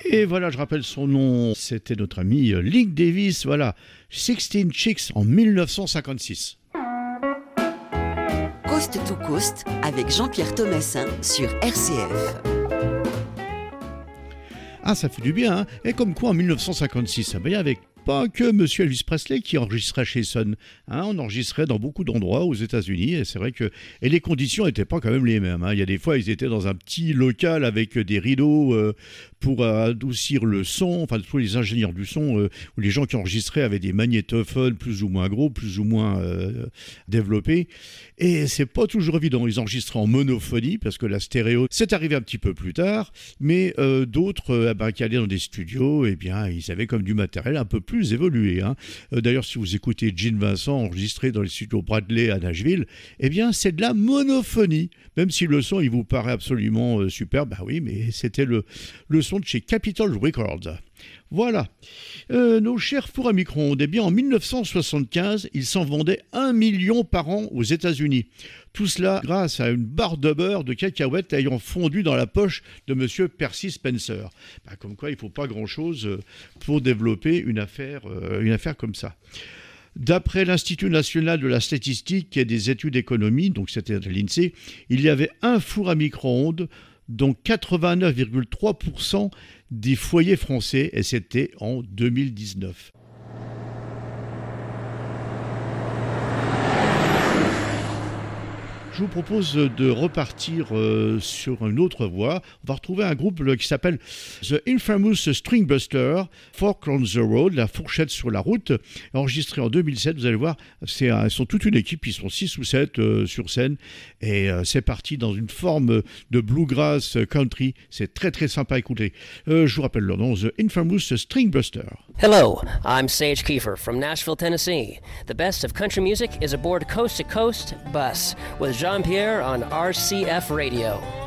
Et voilà, je rappelle son nom, c'était notre ami Link Davis, voilà, 16 Chicks en 1956. Coast to Coast avec Jean-Pierre Thomassin sur RCF. Ah, ça fait du bien, hein. Et comme quoi en 1956, il y avait pas que Monsieur Elvis Presley qui enregistrait chez Sun. On enregistrait dans beaucoup d'endroits aux États-Unis, et c'est vrai que les conditions n'étaient pas quand même les mêmes. Il y a des fois, ils étaient dans un petit local avec des rideaux pour adoucir le son. Enfin, tous les ingénieurs du son ou les gens qui enregistraient avaient des magnétophones plus ou moins gros, plus ou moins développés. Et c'est pas toujours évident. Ils enregistraient en monophonie parce que la stéréo, c'est arrivé un petit peu plus tard. Mais d'autres qui allaient dans des studios, eh bien, ils avaient comme du matériel un peu plus évolué. D'ailleurs, si vous écoutez Gene Vincent enregistré dans les studios Bradley à Nashville, eh bien, c'est de la monophonie. Même si le son, il vous paraît absolument super, oui, mais c'était le son de chez Capitol Records. Voilà. Nos chers fours à micro-ondes, eh bien, en 1975, ils s'en vendaient 1 million par an aux États-Unis. Tout cela grâce à une barre de beurre de cacahuètes ayant fondu dans la poche de monsieur Percy Spencer. Comme quoi, il ne faut pas grand-chose pour développer une affaire comme ça. D'après l'Institut national de la statistique et des études économiques, donc c'était l'INSEE, il y avait un four à micro-ondes dont 89,3% des foyers français, et c'était en 2019. Je vous propose de repartir sur une autre voie. On va retrouver un groupe qui s'appelle The Infamous String Buster, Fork on the Road, la fourchette sur la route, enregistré en 2007. Vous allez voir, ils sont toute une équipe, ils sont 6 ou 7 sur scène, et c'est parti dans une forme de bluegrass country. C'est très très sympa à écouter. Je vous rappelle leur nom, The Infamous String Buster. Hello, I'm Sage Kiefer from Nashville, Tennessee. The best of country music is aboard Coast to Coast Bus with Jean-Pierre on RCF Radio.